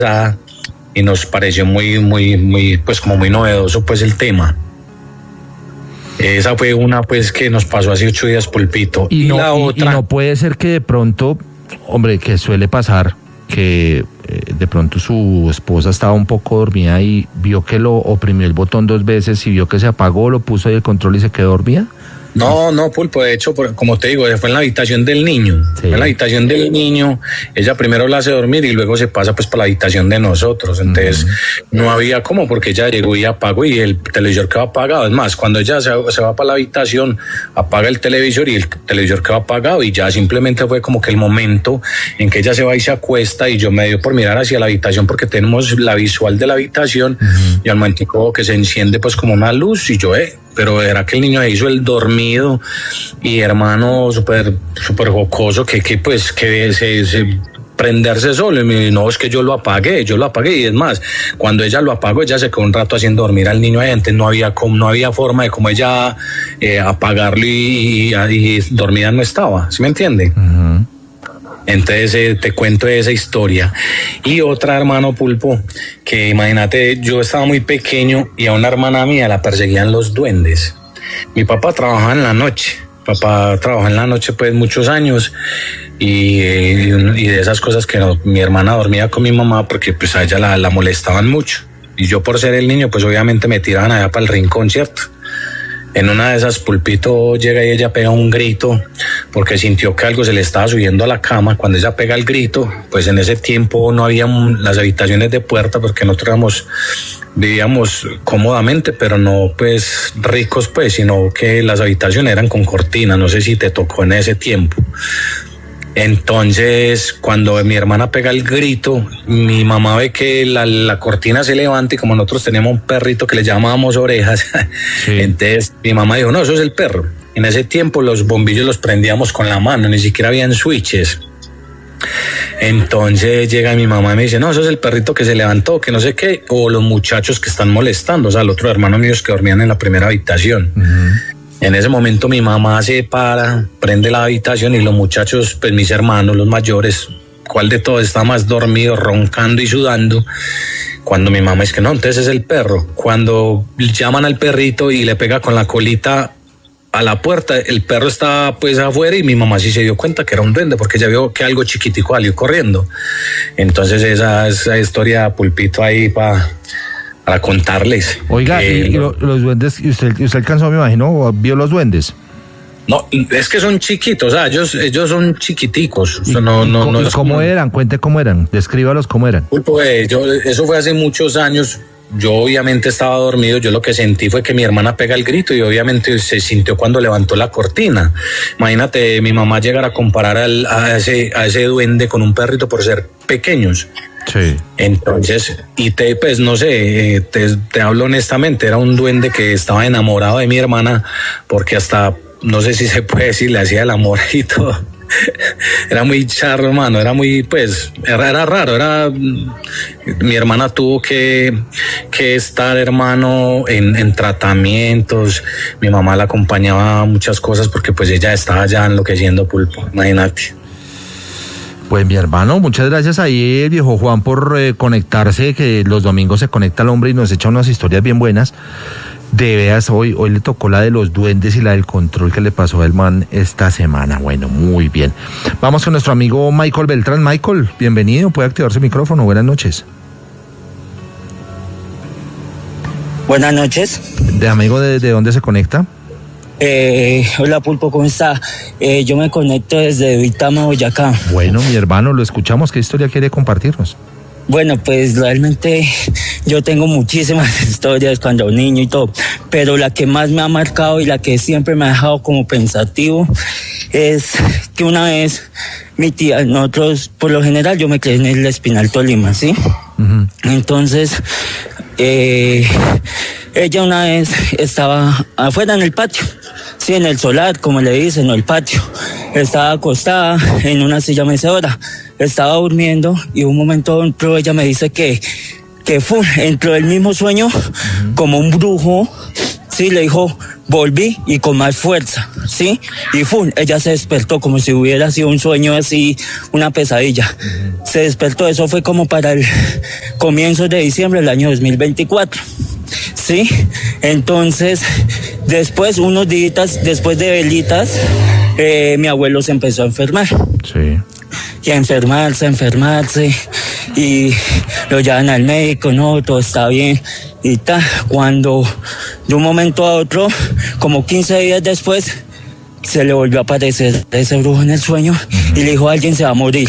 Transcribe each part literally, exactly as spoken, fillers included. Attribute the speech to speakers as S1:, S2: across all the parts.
S1: y nos pareció muy, muy, muy, pues como muy novedoso pues el tema. Esa fue una pues que nos pasó hace ocho días, Pulpito.
S2: Y,
S1: y
S2: no,
S1: la
S2: y,
S1: otra...
S2: y no puede ser que de pronto, hombre, que suele pasar, que eh, de pronto su esposa estaba un poco dormida y vio que lo oprimió el botón dos veces y vio que se apagó, lo puso ahí el control y se quedó dormida.
S1: No, no, Pulpo, de hecho, como te digo, fue en la habitación del niño, sí. Fue en la habitación del niño, ella primero la hace dormir y luego se pasa pues para la habitación de nosotros, entonces uh-huh. no había cómo, porque ella llegó y apagó y el televisor quedó apagado, es más, cuando ella se, se va para la habitación, apaga el televisor y el televisor quedó apagado y ya simplemente fue como que el momento en que ella se va y se acuesta y yo me dio por mirar hacia la habitación porque tenemos la visual de la habitación uh-huh. y al momento que se enciende pues como una luz y yo, eh, pero era que el niño se hizo el dormido y hermano súper súper jocoso que, que pues que se, se prenderse solo y me dijo, no, es que yo lo apagué, yo lo apagué y es más, cuando ella lo apagó ella se quedó un rato haciendo dormir al niño ahí, antes no había, no había forma de como ella eh, apagarlo y, y, y dormida no estaba, ¿sí me entiende? Uh-huh. Entonces eh, te cuento esa historia. Y otra, hermano Pulpo, que imagínate, yo estaba muy pequeño y a una hermana mía la perseguían los duendes. Mi papá trabajaba en la noche, papá trabajó en la noche pues muchos años y, eh, y de esas cosas que no, mi hermana dormía con mi mamá porque pues a ella la, la molestaban mucho. Y yo por ser el niño pues obviamente me tiraban allá para el rincón, ¿cierto? En una de esas, Pulpito llega y ella pega un grito porque sintió que algo se le estaba subiendo a la cama. Cuando ella pega el grito, pues en ese tiempo no había las habitaciones de puerta porque nosotros éramos, vivíamos cómodamente, pero no pues ricos pues, sino que las habitaciones eran con cortina. No sé si te tocó en ese tiempo. Entonces, cuando mi hermana pega el grito, mi mamá ve que la, la cortina se levanta y como nosotros teníamos un perrito que le llamábamos Orejas, sí. Entonces mi mamá dijo, no, eso es el perro. En ese tiempo los bombillos los prendíamos con la mano, ni siquiera habían switches. Entonces llega mi mamá y me dice, no, eso es el perrito que se levantó, que no sé qué, o los muchachos que están molestando, o sea, los otros hermanos míos que dormían en la primera habitación. Uh-huh. En ese momento mi mamá se para, prende la habitación y los muchachos, pues mis hermanos, los mayores, ¿cuál de todos está más dormido, roncando y sudando? Cuando mi mamá es que no, entonces es el perro. Cuando llaman al perrito y le pega con la colita a la puerta, el perro está pues afuera y mi mamá sí se dio cuenta que era un duende porque ella vio que algo chiquitico salió corriendo. Entonces esa, esa historia, Pulpito, ahí para... para contarles.
S2: Oiga, eh, y lo, los duendes, usted, usted alcanzó, me imagino, vio los duendes.
S1: No, es que son chiquitos, o sea, ellos, ellos son chiquiticos.
S2: ¿Y,
S1: no, no,
S2: y,
S1: no
S2: y
S1: es
S2: cómo como... eran? Cuente cómo eran, descríbalos cómo eran.
S1: Pues, yo, eso fue hace muchos años. Yo obviamente estaba dormido, yo lo que sentí fue que mi hermana pega el grito y obviamente se sintió cuando levantó la cortina. Imagínate, mi mamá llegar a comparar al, a, ese, a ese duende con un perrito por ser pequeños.
S2: Sí.
S1: Entonces, y te, pues no sé, te, te hablo honestamente, era un duende que estaba enamorado de mi hermana porque hasta, no sé si se puede decir, le hacía el amor y todo. Era muy charro, hermano, era muy, pues, era, era raro, era, mi hermana tuvo que, que estar, hermano, en, en tratamientos, mi mamá la acompañaba a muchas cosas porque pues ella estaba ya enloqueciendo, Pulpo, imagínate.
S2: Pues mi hermano, muchas gracias ahí, el viejo Juan, por eh, conectarse, que los domingos se conecta al hombre y nos echa unas historias bien buenas. De veras, hoy, hoy le tocó la de los duendes y la del control que le pasó al man esta semana. Bueno, muy bien. Vamos con nuestro amigo Michael Beltrán. Michael, bienvenido, puede activarse el micrófono. Buenas noches.
S3: Buenas noches.
S2: ¿De amigo de, de dónde se conecta?
S3: Eh, hola Pulpo, ¿cómo está? Eh, yo me conecto desde Vitama, Boyacá.
S2: Bueno, mi hermano, lo escuchamos. ¿Qué historia quiere compartirnos?
S3: Bueno, pues realmente yo tengo muchísimas historias cuando era niño y todo, pero la que más me ha marcado y la que siempre me ha dejado como pensativo es que una vez mi tía, nosotros, por lo general yo me crié en el Espinal Tolima, ¿sí? Uh-huh. Entonces, eh, ella una vez estaba afuera en el patio, sí, en el solar, como le dicen, o el patio. Estaba acostada en una silla mecedora, estaba durmiendo y un momento entró, ella me dice que, que fue, entró el mismo sueño, uh-huh. como un brujo, sí, le dijo, volví y con más fuerza, ¿sí? Y ¡fum! Ella se despertó como si hubiera sido un sueño así, una pesadilla. Se despertó, eso fue como para el comienzo de diciembre del año dos mil veinticuatro, ¿sí? Entonces, después, unos días después de velitas, eh, mi abuelo se empezó a enfermar.
S2: Sí.
S3: Y a enfermarse, a enfermarse, y lo llevan al médico, no, todo está bien, y tal. Cuando de un momento a otro, como quince días después, se le volvió a aparecer ese brujo en el sueño, y le dijo, alguien se va a morir.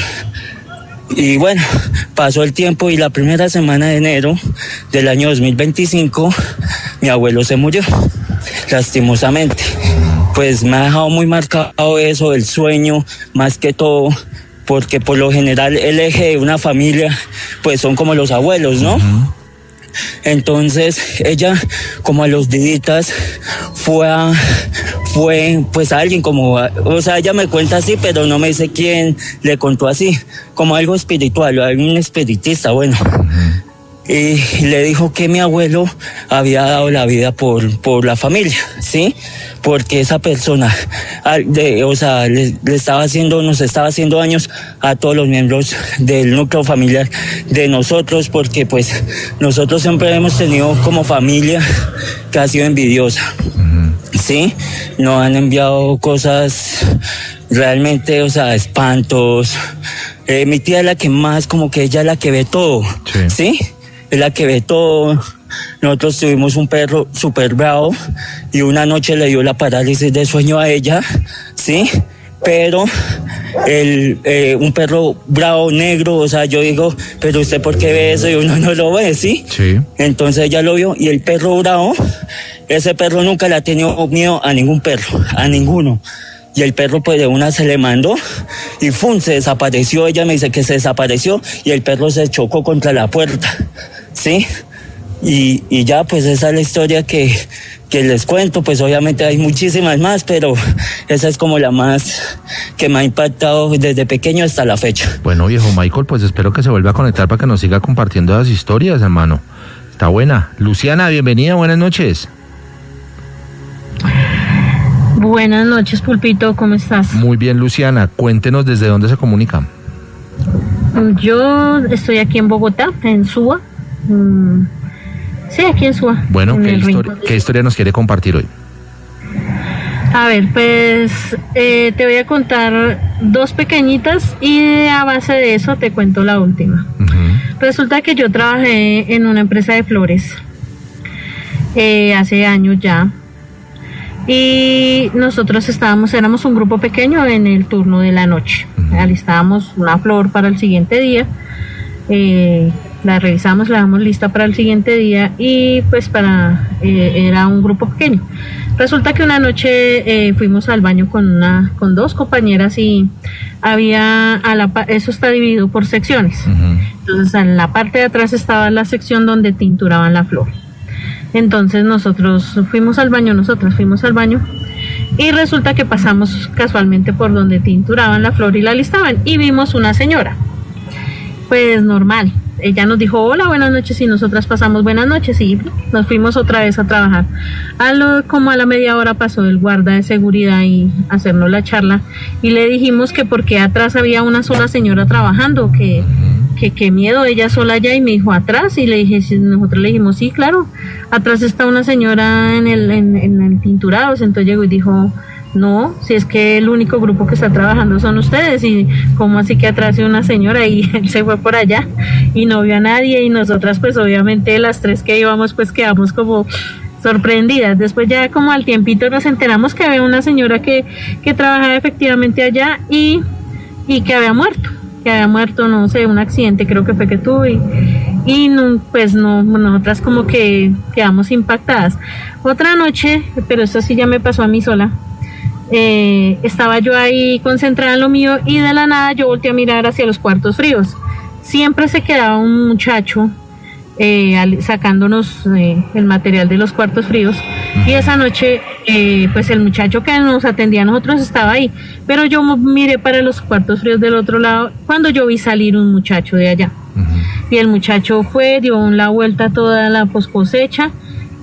S3: Y bueno, pasó el tiempo y la primera semana de enero del año dos mil veinticinco, mi abuelo se murió, lastimosamente. Pues me ha dejado muy marcado eso, el sueño, más que todo, porque por lo general el eje de una familia, pues son como los abuelos, ¿no? Uh-huh. Entonces ella, como a los días, fue a, fue pues a alguien como, a, o sea, ella me cuenta así, pero no me dice quién le contó así, como algo espiritual, algún espiritista, bueno. Uh-huh. Y le dijo que mi abuelo había dado la vida por, por la familia, ¿sí? Porque esa persona, de, o sea, le, le estaba haciendo, nos estaba haciendo daños a todos los miembros del núcleo familiar de nosotros, porque pues nosotros siempre hemos tenido como familia que ha sido envidiosa, ¿sí? Nos han enviado cosas realmente, o sea, espantos. Eh, mi tía es la que más, como que ella es la que ve todo, ¿sí? ¿Sí? Es la que ve todo. Nosotros tuvimos un perro súper bravo y una noche le dio la parálisis de sueño a ella, ¿sí? Pero el, eh, un perro bravo, negro, o sea, yo digo, pero usted ¿por qué ve eso? Y uno no lo ve, ¿sí? Sí. Entonces ella lo vio y el perro bravo, ese perro nunca le ha tenido miedo a ningún perro, a ninguno. Y el perro pues de una se le mandó y ¡fum! Se desapareció. Ella me dice que se desapareció y el perro se chocó contra la puerta, ¿sí? Y, y ya pues esa es la historia que, que les cuento. Pues obviamente hay muchísimas más, pero esa es como la más que me ha impactado desde pequeño hasta la fecha.
S2: Bueno, viejo Michael, pues espero que se vuelva a conectar para que nos siga compartiendo las historias, hermano. Está buena. Luciana, bienvenida, buenas noches.
S4: Buenas noches, Pulpito, ¿cómo estás?
S2: Muy bien, Luciana, cuéntenos desde dónde se comunica.
S4: Yo estoy aquí en Bogotá, en Suba. Mm, sí, aquí en Suba.
S2: Bueno, ¿qué, histori- ¿qué historia nos quiere compartir hoy?
S4: A ver, pues eh, te voy a contar dos pequeñitas y a base de eso te cuento la última. Uh-huh. Resulta que yo trabajé en una empresa de flores eh, hace años ya. Y nosotros estábamos, éramos un grupo pequeño en el turno de la noche. Uh-huh. Alistábamos una flor para el siguiente día, eh, la revisamos, la damos lista para el siguiente día y pues para, eh, era un grupo pequeño. Resulta que una noche eh, fuimos al baño con una, con dos compañeras y había, a la, eso está dividido por secciones. Uh-huh. Entonces en la parte de atrás estaba la sección donde tinturaban la flor. Entonces nosotros fuimos al baño, nosotras fuimos al baño y resulta que pasamos casualmente por donde tinturaban la flor y la listaban y vimos una señora, pues normal. Ella nos dijo hola, buenas noches y nosotras pasamos buenas noches y nos fuimos otra vez a trabajar. A lo, como a la media hora pasó el guarda de seguridad y hacernos la charla y le dijimos que porque atrás había una sola señora trabajando, que que qué miedo, ella sola allá, y me dijo atrás y le dije, nosotros le dijimos sí, claro, atrás está una señora en el, en, en el tinturado. Entonces llegó y dijo no, si es que el único grupo que está trabajando son ustedes y cómo así que atrás hay una señora, y él se fue por allá y no vio a nadie y nosotras pues obviamente las tres que íbamos pues quedamos como sorprendidas. Después ya como al tiempito nos enteramos que había una señora que, que trabajaba efectivamente allá y, y que había muerto. que había muerto, no sé, un accidente creo que fue que tuvo y, y no, pues no, nosotras como que quedamos impactadas. Otra noche, pero esto sí ya me pasó a mí sola, eh, estaba yo ahí concentrada en lo mío y de la nada yo volteé a mirar hacia los cuartos fríos. Siempre se quedaba un muchacho eh, al, sacándonos eh, el material de los cuartos fríos, y esa noche eh, pues el muchacho que nos atendía a nosotros estaba ahí, pero yo miré para los cuartos fríos del otro lado cuando yo vi salir un muchacho de allá. Uh-huh. Y el muchacho fue, dio la vuelta a toda la poscosecha,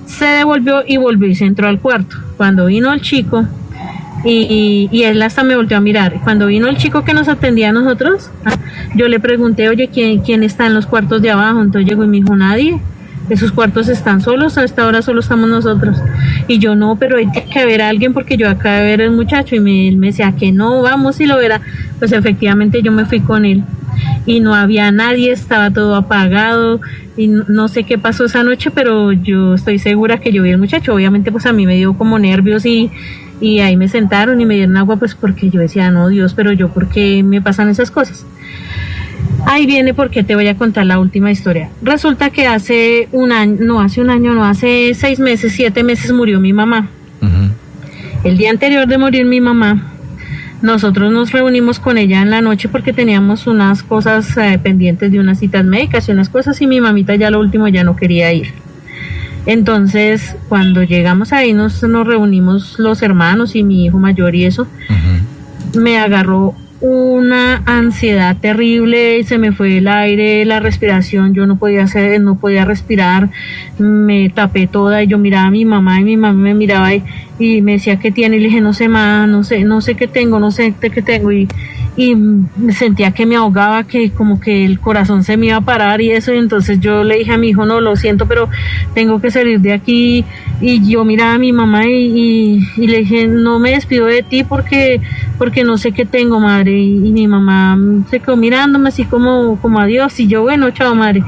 S4: Se devolvió y volvió y se entró al cuarto. Cuando vino el chico, y, y, y él hasta me volteó a mirar. Cuando vino el chico que nos atendía a nosotros, yo le pregunté, oye, ¿quién, quién está en los cuartos de abajo? Entonces llegó y me dijo, nadie. Esos cuartos están solos, a esta hora solo estamos nosotros. Y yo, no, pero hay que ver a alguien porque yo acabo de ver al muchacho. Y me, él me decía que no, vamos y lo verá. Pues efectivamente yo me fui con él. Y no había nadie, estaba todo apagado. Y no, no sé qué pasó esa noche, pero yo estoy segura que yo vi al muchacho. Obviamente pues a mí me dio como nervios y, y ahí me sentaron y me dieron agua, pues porque yo decía, no, Dios, pero yo, ¿por qué me pasan esas cosas? Ahí viene porque te voy a contar la última historia. Resulta que hace un año, no hace un año, no, hace seis meses, siete meses murió mi mamá. Uh-huh. El día anterior de morir mi mamá, nosotros nos reunimos con ella en la noche porque teníamos unas cosas eh, pendientes de unas citas médicas y unas cosas y mi mamita ya lo último ya no quería ir. Entonces, cuando llegamos ahí nos, nos reunimos los hermanos y mi hijo mayor y eso, uh-huh. Me agarró una ansiedad terrible, se me fue el aire, la respiración, yo no podía hacer, no podía respirar, me tapé toda y yo miraba a mi mamá y mi mamá me miraba y, y me decía ¿qué tiene? Y le dije no sé más, no sé, no sé qué tengo, no sé qué tengo y, y sentía que me ahogaba, que como que el corazón se me iba a parar y eso, y entonces yo le dije a mi hijo no, lo siento, pero tengo que salir de aquí. Y yo miraba a mi mamá y, y, y le dije, no me despido de ti porque, porque no sé qué tengo, madre. Y, y mi mamá se quedó mirándome así como, como adiós. Y yo, bueno, chao, madre.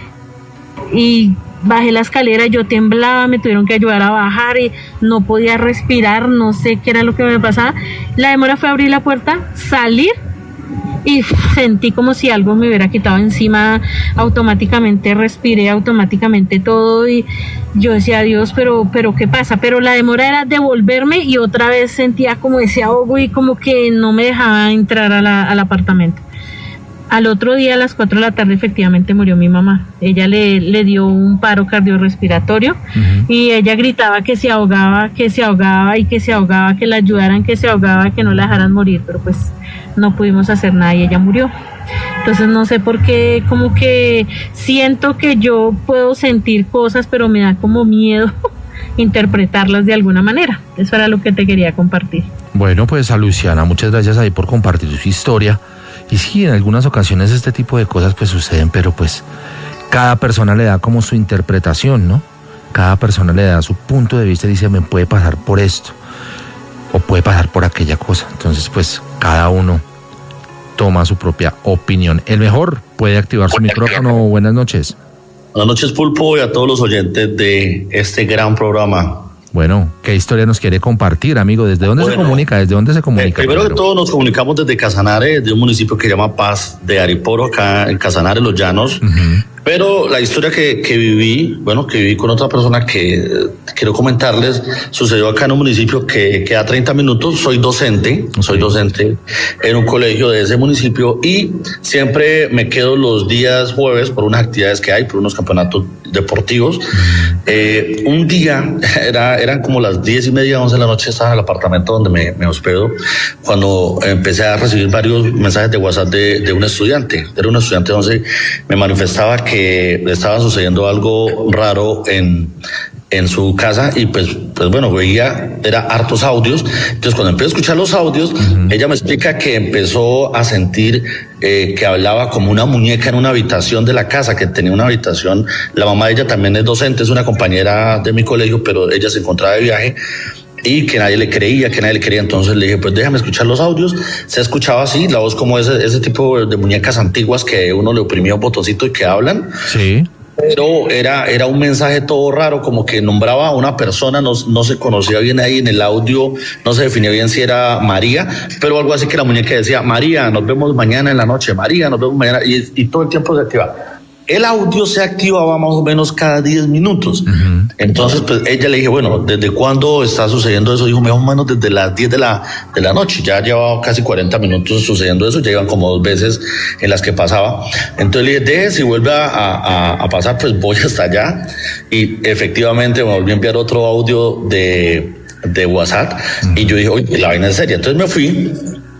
S4: Y bajé la escalera, yo temblaba, me tuvieron que ayudar a bajar y no podía respirar, no sé qué era lo que me pasaba. La demora fue abrir la puerta, salir. Y sentí como si algo me hubiera quitado encima, automáticamente respiré, automáticamente todo y yo decía, Dios, pero, pero ¿qué pasa? Pero la demora era devolverme y otra vez sentía como ese ahogo y como que no me dejaba entrar a la, al apartamento. Al otro día, a las cuatro de la tarde, efectivamente murió mi mamá. Ella le, le dio un paro cardiorrespiratorio uh-huh. Y ella gritaba que se ahogaba, que se ahogaba y que se ahogaba, que la ayudaran, que se ahogaba, que no la dejaran morir, pero pues no pudimos hacer nada y ella murió. Entonces no sé por qué, como que siento que yo puedo sentir cosas, pero me da como miedo interpretarlas de alguna manera. Eso era lo que te quería compartir.
S2: Bueno, pues a Luciana, muchas gracias ahí por compartir su historia. Y sí, en algunas ocasiones este tipo de cosas pues suceden, pero pues cada persona le da como su interpretación, ¿no? Cada persona le da su punto de vista y dice, me puede pasar por esto, o puede pasar por aquella cosa. Entonces pues cada uno toma su propia opinión. El mejor puede activar su micrófono. Buenas noches.
S5: Buenas noches, Pulpo, y a todos los oyentes de este gran programa.
S2: Bueno, ¿qué historia nos quiere compartir, amigo? ¿Desde dónde bueno, se comunica? ¿Desde dónde se comunica?
S5: Eh, primero que todo nos comunicamos desde Casanare, de un municipio que se llama Paz de Ariporo, acá en Casanare, Los Llanos. Uh-huh. Pero la historia que, que viví, bueno, que viví con otra persona que eh, quiero comentarles, sucedió acá en un municipio que queda treinta minutos. Soy docente, okay. soy docente en un colegio de ese municipio y siempre me quedo los días jueves por unas actividades que hay, por unos campeonatos deportivos. Uh-huh. Eh, un día, era, eran como las diez y media, once de la noche, estaba en el apartamento donde me, me hospedo, cuando empecé a recibir varios mensajes de WhatsApp de, de un estudiante. Era un estudiante donde me manifestaba que que estaba sucediendo algo raro en, en su casa y pues, pues bueno, veía, era hartos audios. Entonces cuando empecé a escuchar los audios, uh-huh. ella me explica que empezó a sentir eh, que hablaba como una muñeca en una habitación de la casa, que tenía una habitación. La mamá de ella también es docente, es una compañera de mi colegio, pero ella se encontraba de viaje. Y que nadie le creía, que nadie le creía. Entonces le dije, pues déjame escuchar los audios. Se escuchaba así, la voz como ese, ese tipo de muñecas antiguas que uno le oprimía un botoncito y que hablan.
S2: Sí.
S5: Pero era, era un mensaje todo raro, como que nombraba a una persona, no, no se conocía bien ahí en el audio, no se definía bien si era María, pero algo así que la muñeca decía, María, nos vemos mañana en la noche, María, nos vemos mañana, y, y todo el tiempo se activaba. El audio se activaba más o menos cada diez minutos. Uh-huh. Entonces, pues ella le dije, bueno, ¿desde cuándo está sucediendo eso? Dijo, más o menos desde las diez de la, de la noche. Ya llevaba casi cuarenta minutos sucediendo eso. Ya iban como dos veces en las que pasaba. Entonces le dije, deje, si vuelve a, a, a pasar, pues voy hasta allá. Y efectivamente me volví a enviar otro audio de, de WhatsApp. Uh-huh. Y yo dije, oye, la vaina es seria. Entonces me fui.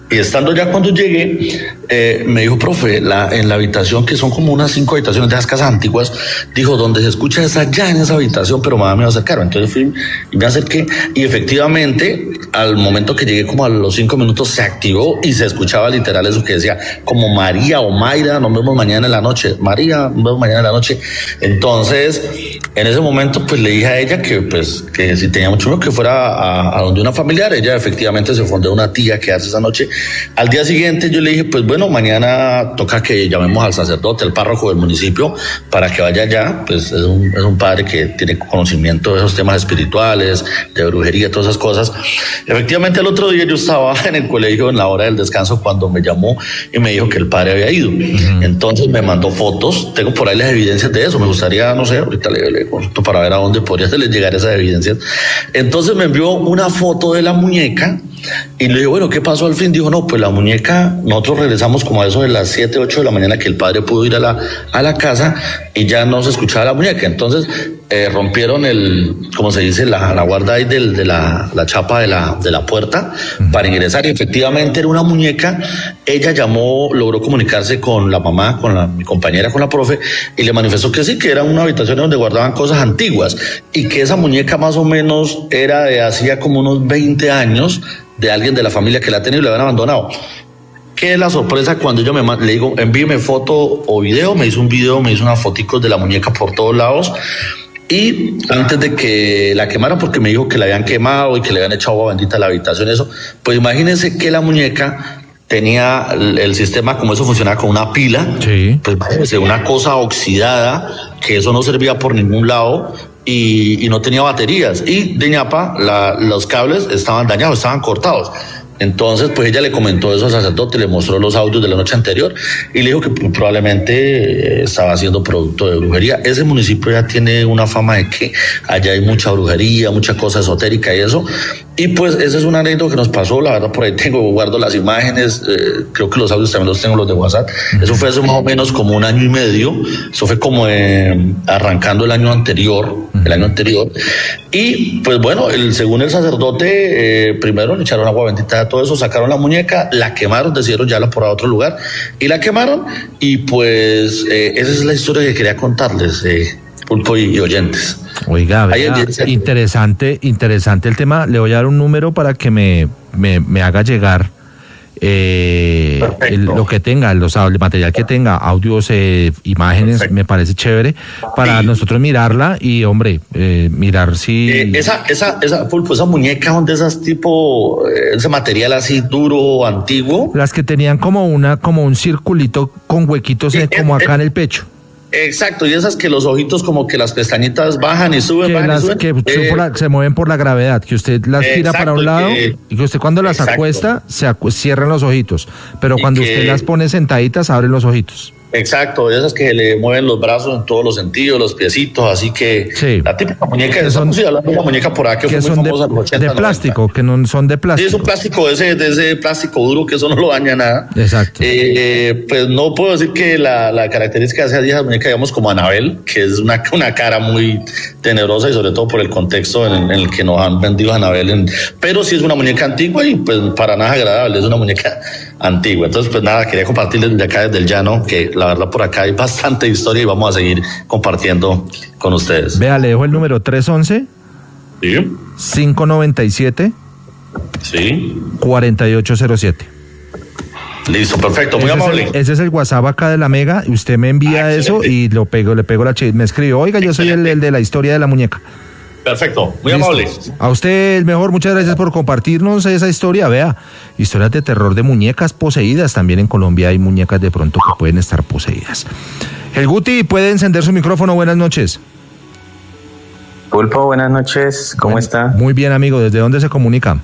S5: Y estando ya cuando llegué, eh, me dijo, profe, la, en la habitación, que son como unas cinco habitaciones de esas casas antiguas, dijo, donde se escucha es allá en esa habitación, pero mamá me va a acercar. Entonces fui y me acerqué, y efectivamente, al momento que llegué, como a los cinco minutos, se activó y se escuchaba literal eso que decía, como María o Mayra, nos vemos mañana en la noche. María, nos vemos mañana en la noche. Entonces, en ese momento, pues le dije a ella que, pues, que si tenía mucho miedo, que fuera a, a donde una familiar. Ella efectivamente se fue de una tía que hace esa noche. Al día siguiente yo le dije, pues bueno, mañana toca que llamemos al sacerdote, al párroco del municipio, para que vaya allá. Pues es un, es un padre que tiene conocimiento de esos temas espirituales, de brujería, todas esas cosas. Efectivamente, el otro día yo estaba en el colegio en la hora del descanso cuando me llamó y me dijo que el padre había ido. Uh-huh. Entonces me mandó fotos, tengo por ahí las evidencias de eso. Me gustaría, no sé, ahorita le, le consulto para ver a dónde podría llegar esas evidencias. Entonces me envió una foto de la muñeca. Y le dije, bueno, ¿qué pasó al fin? Dijo, no, pues la muñeca, nosotros regresamos como a eso de las siete, ocho de la mañana, que el padre pudo ir a la, a la casa y ya no se escuchaba la muñeca. Entonces eh, rompieron el, como se dice, la, la guarda ahí del, de la, la chapa de la, de la puerta uh-huh. para ingresar, y efectivamente era una muñeca. Ella llamó, logró comunicarse con la mamá, con la, mi compañera, con la profe, y le manifestó que sí, que era una habitación donde guardaban cosas antiguas, y que esa muñeca más o menos era de hacía como unos veinte años, de alguien de la familia que la ha tenido y la habían abandonado. ¿Qué es la sorpresa cuando yo me le digo, envíeme foto o video? Me hizo un video, me hizo unas foticos de la muñeca por todos lados. Y antes de que la quemaran, porque me dijo que la habían quemado y que le habían echado agua bendita a la habitación, eso, pues imagínense que la muñeca tenía el, el sistema, como eso funcionaba con una pila, sí. Pues imagínense, una cosa oxidada, que eso no servía por ningún lado. Y, y no tenía baterías, y de ñapa la, los cables estaban dañados, estaban cortados. Entonces pues ella le comentó eso al sacerdote, le mostró los audios de la noche anterior y le dijo que probablemente estaba haciendo producto de brujería. Ese municipio ya tiene una fama de que allá hay mucha brujería, mucha cosa esotérica y eso. Y pues esa es una anécdota que nos pasó, la verdad por ahí tengo, guardo las imágenes, eh, creo que los audios también los tengo, los de WhatsApp. Eso fue hace más o menos como un año y medio, eso fue como eh, arrancando el año anterior, el año anterior. Y pues bueno, el, según el sacerdote, eh, primero le echaron agua bendita a todo eso, sacaron la muñeca, la quemaron, decidieron llevarla por a otro lugar y la quemaron. Y pues eh, esa es la historia que quería contarles, eh, Pulpo y, y oyentes.
S2: Oiga, vea, interesante, interesante el tema. Le voy a dar un número para que me, me, me haga llegar eh, el, lo que tenga, los, el material que tenga, audios, eh, imágenes. Perfecto. Me parece chévere para sí. nosotros mirarla y, hombre, eh, mirar si...
S5: Eh, esa, esa, esa, Pulpo, esa muñeca, ¿dónde esas tipo, eh, ese material así duro, antiguo?
S2: Las que tenían como una, como un circulito con huequitos eh, como eh, acá eh, en el pecho.
S5: Exacto, y esas que los ojitos como que las pestañitas bajan y suben,
S2: que
S5: bajan
S2: las,
S5: y suben.
S2: Que
S5: eh,
S2: por la, se mueven por la gravedad, que usted las gira exacto, para un lado que, y que usted cuando las exacto. acuesta se acu cierran los ojitos, pero cuando que, usted las pone sentaditas abren los ojitos.
S5: Exacto, esas que le mueven los brazos en todos los sentidos, los piecitos, así que sí. La típica muñeca, que son, hablando de una muñeca por acá que,
S2: que
S5: fue
S2: son
S5: muy famosa
S2: de,
S5: en los ochenta,
S2: de plástico, noventa. Que no son de plástico.
S5: Sí, es un plástico, ese, de ese plástico duro que eso no lo daña nada.
S2: Exacto.
S5: Eh, pues no puedo decir que la, la característica de esa muñeca, digamos, como Anabel, que es una, una cara muy tenebrosa y sobre todo por el contexto en, en el que nos han vendido a Anabel, en, pero sí es una muñeca antigua y pues para nada agradable, es una muñeca antigua. Entonces pues nada, quería compartirles desde acá, desde el llano, que la verdad por acá hay bastante historia y vamos a seguir compartiendo con ustedes.
S2: Vea, le dejo el número tres once,
S5: sí,
S2: cinco noventa y siete,
S5: sí,
S2: cuarenta y ocho cero siete.
S5: Listo, perfecto, muy
S2: ese
S5: amable.
S2: Es el, ese es el WhatsApp acá de la Mega, y usted me envía ah, eso y lo pego, le pego la ch me escribe, oiga, yo soy el, el de la historia de la muñeca.
S5: Perfecto, muy
S2: Listo.
S5: Amable.
S2: A usted el mejor, muchas gracias por compartirnos esa historia. Vea, historias de terror de muñecas poseídas. También en Colombia hay muñecas de pronto que pueden estar poseídas. El Guti puede encender su micrófono. Buenas noches.
S6: Pulpo, buenas noches. ¿Cómo
S2: bueno,
S6: está?
S2: Muy bien, amigo. ¿Desde dónde se comunica?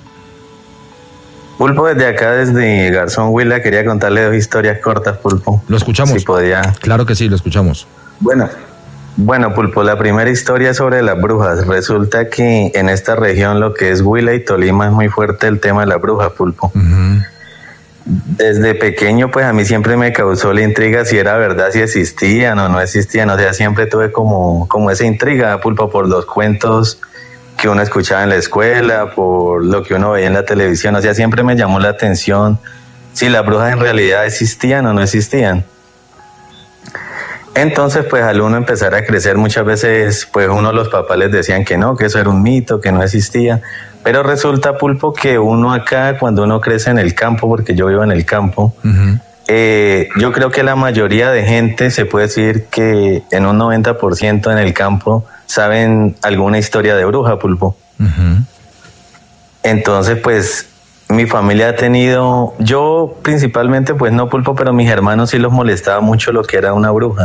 S6: Pulpo, desde acá, desde Garzón Huila, quería contarle dos historias cortas, Pulpo.
S2: Lo escuchamos.
S6: Si podía.
S2: Claro que sí, lo escuchamos.
S6: Bueno. Bueno, Pulpo, la primera historia es sobre las brujas. Resulta que en esta región, lo que es Huila y Tolima, es muy fuerte el tema de las brujas, Pulpo. Uh-huh. Desde pequeño, pues a mí siempre me causó la intriga si era verdad, si existían o no existían. O sea, siempre tuve como, como esa intriga, Pulpo, por los cuentos que uno escuchaba en la escuela, por lo que uno veía en la televisión. O sea, siempre me llamó la atención si las brujas en realidad existían o no existían. Entonces, pues al uno empezar a crecer, muchas veces, pues uno de los papás les decían que no, que eso era un mito, que no existía. Pero resulta, Pulpo, que uno acá, cuando uno crece en el campo, porque yo vivo en el campo, uh-huh. eh, yo creo que la mayoría de gente, se puede decir que en un noventa por ciento en el campo, saben alguna historia de bruja, Pulpo. Uh-huh. Entonces, pues, mi familia ha tenido, yo principalmente, pues no, Pulpo, pero mis hermanos sí los molestaba mucho lo que era una bruja.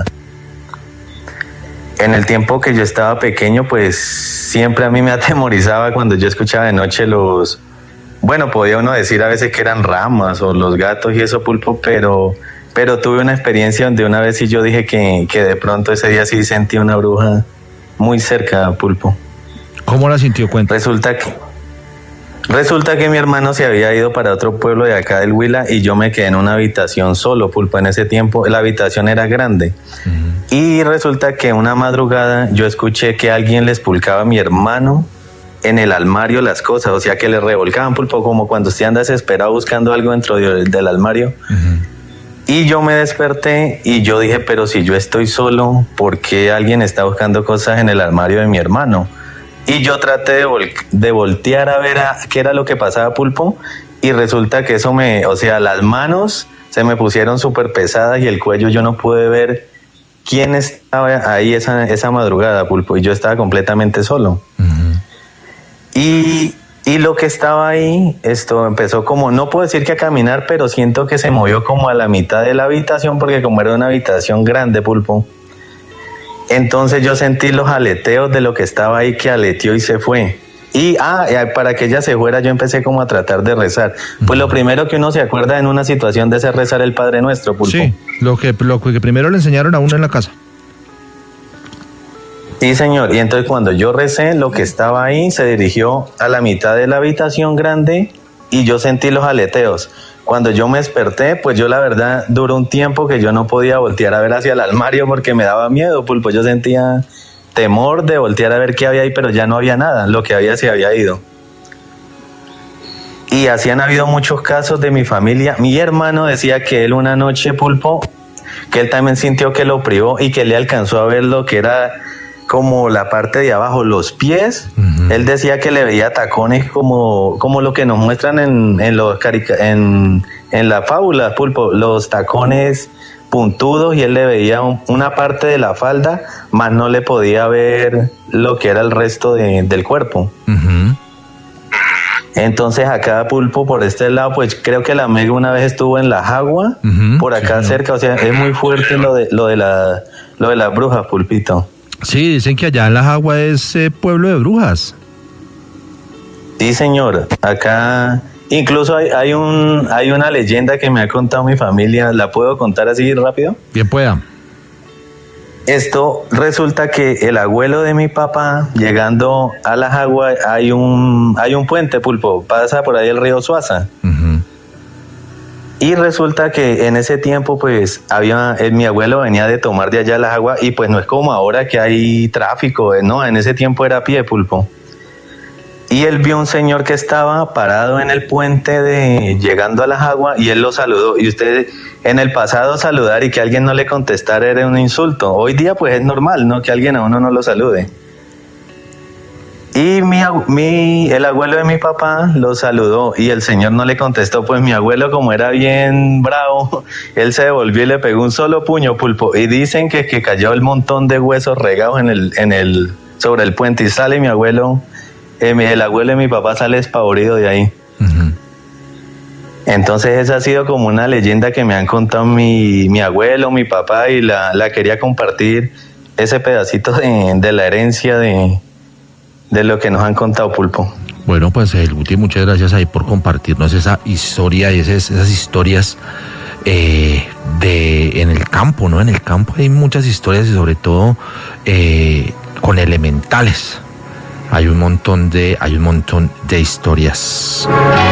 S6: En el tiempo que yo estaba pequeño, pues siempre a mí me atemorizaba cuando yo escuchaba de noche los, bueno, podía uno decir a veces que eran ramas o los gatos y eso, Pulpo, pero, pero tuve una experiencia donde una vez sí yo dije que, que de pronto ese día sí sentí una bruja muy cerca, Pulpo.
S2: ¿Cómo la sintió? Cuenta.
S6: Resulta que, resulta que mi hermano se había ido para otro pueblo de acá del Huila y yo me quedé en una habitación solo, Pulpo. En ese tiempo la habitación era grande. Uh-huh. Y resulta que una madrugada yo escuché que alguien le expulcaba a mi hermano en el armario las cosas, o sea que le revolcaban, Pulpo, como cuando usted anda desesperado buscando algo dentro de, del armario. Uh-huh. Y yo me desperté y yo dije, pero si yo estoy solo, ¿por qué alguien está buscando cosas en el armario de mi hermano? Y yo traté de, vol- de voltear a ver a, qué era lo que pasaba, Pulpo, y resulta que eso me, o sea, las manos se me pusieron súper pesadas y el cuello yo no pude ver quién estaba ahí esa, esa madrugada, Pulpo, y yo estaba completamente solo. Uh-huh. Y, y lo que estaba ahí, esto empezó como, no puedo decir que a caminar, pero siento que se movió como a la mitad de la habitación, porque como era una habitación grande, Pulpo, entonces yo sentí los aleteos de lo que estaba ahí, que aleteó y se fue. Y ah, para que ella se fuera, yo empecé como a tratar de rezar. Pues lo primero que uno se acuerda en una situación de ese rezar el Padre Nuestro, Pulpo.
S2: Sí, lo que, lo que primero le enseñaron a uno en la casa.
S6: Sí, señor. Y entonces cuando yo recé, lo que estaba ahí se dirigió a la mitad de la habitación grande y yo sentí los aleteos. Cuando yo me desperté, pues yo la verdad duró un tiempo que yo no podía voltear a ver hacia el armario porque me daba miedo, Pulpo. Yo sentía temor de voltear a ver qué había ahí, pero ya no había nada, lo que había se había ido. Y así han habido muchos casos de mi familia. Mi hermano decía que él una noche, Pulpo, que él también sintió que lo privó y que le alcanzó a ver lo que era como la parte de abajo, los pies. Uh-huh. Él decía que le veía tacones como, como lo que nos muestran en, en, los carica- en, en la fábula, Pulpo, los tacones puntudos, y él le veía un, una parte de la falda, más no le podía ver lo que era el resto de, del cuerpo. Uh-huh. Entonces acá, Pulpo, por este lado, pues creo que la Mega una vez estuvo en la Jagua, uh-huh, por acá sí, cerca, o sea, es muy fuerte lo de lo de la lo de las brujas, Pulpito.
S2: Sí, dicen que allá en la Jagua es eh, pueblo de brujas.
S6: Sí, señor, acá incluso hay, hay un hay una leyenda que me ha contado mi familia. ¿La puedo contar así rápido?
S2: Bien pueda.
S6: Esto resulta que el abuelo de mi papá, llegando a la Jagua, hay un hay un puente, Pulpo, pasa por ahí el río Suaza. Uh-huh. Y resulta que en ese tiempo, pues, había eh, mi abuelo venía de tomar de allá la Jagua, y pues no es como ahora que hay tráfico, no, en ese tiempo era a pie, Pulpo. Y él vio un señor que estaba parado en el puente de llegando a la Jagua y él lo saludó. Y usted, en el pasado, saludar y que alguien no le contestara era un insulto. Hoy día pues es normal, ¿no? Que alguien a uno no lo salude. Y mi, mi, el abuelo de mi papá lo saludó y el señor no le contestó. Pues mi abuelo, como era bien bravo, él se devolvió y le pegó un solo puño, Pulpo. Y dicen que, que cayó el montón de huesos regados en el, en el, sobre el puente, y sale mi abuelo... Eh, el abuelo de mi papá sale despavorido de ahí. Uh-huh. Entonces esa ha sido como una leyenda que me han contado mi, mi abuelo, mi papá, y la, la quería compartir, ese pedacito de, de la herencia de, de lo que nos han contado, Pulpo.
S2: Bueno, pues el Guti, muchas gracias ahí por compartirnos esa historia y esas, esas historias eh, de en el campo, ¿no? En el campo hay muchas historias y sobre todo eh, con elementales. Hay un montón de, hay un montón de historias.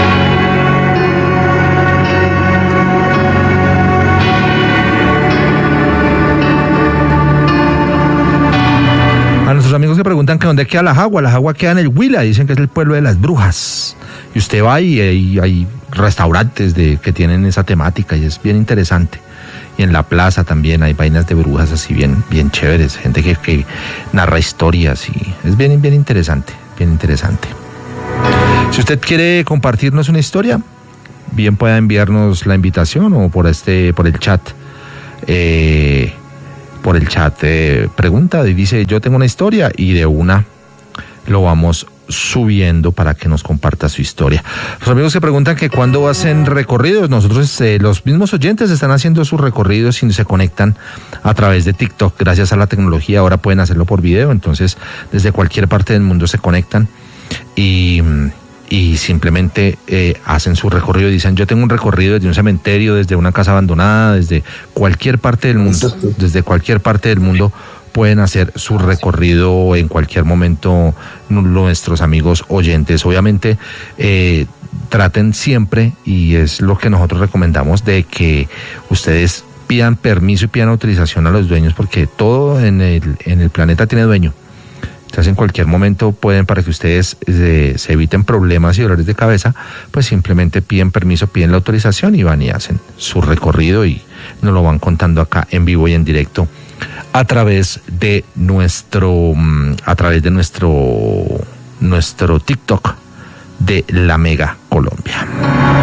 S2: A nuestros amigos que preguntan que dónde queda la Jagua, la Jagua queda en el Huila, dicen que es el pueblo de las brujas. Y usted va y hay restaurantes de, que tienen esa temática y es bien interesante. Y en la plaza también hay vainas de brujas así bien, bien chéveres, gente que, que narra historias y es bien, bien interesante, bien interesante. Si usted quiere compartirnos una historia, bien pueda enviarnos la invitación o por este, por el chat, eh, por el chat eh, pregunta y dice yo tengo una historia y de una lo vamos subiendo para que nos comparta su historia. Los amigos que preguntan que cuándo hacen recorridos, nosotros eh, los mismos oyentes están haciendo sus recorridos y se conectan a través de TikTok. Gracias a la tecnología ahora pueden hacerlo por video, entonces desde cualquier parte del mundo se conectan y, y simplemente eh, hacen su recorrido. Dicen yo tengo un recorrido desde un cementerio, desde una casa abandonada, desde cualquier parte del mundo, desde cualquier parte del mundo pueden hacer su recorrido en cualquier momento nuestros amigos oyentes. Obviamente eh, traten siempre, y es lo que nosotros recomendamos, de que ustedes pidan permiso y pidan autorización a los dueños, porque todo en el, en el planeta tiene dueño. Entonces en cualquier momento pueden, para que ustedes eh, se eviten problemas y dolores de cabeza, pues simplemente piden permiso, piden la autorización y van y hacen su recorrido y nos lo van contando acá en vivo y en directo a través de nuestro a través de nuestro nuestro TikTok de La Mega Colombia.